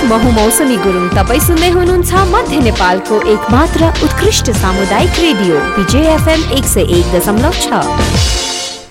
म हुँ मौसमी गुरुङ। तपाईँ सुन्दै हुनुहुन्छ मध्य नेपालको एकमात्र उत्कृष्ट सामुदायिक रेडियो विजय FM 101.6।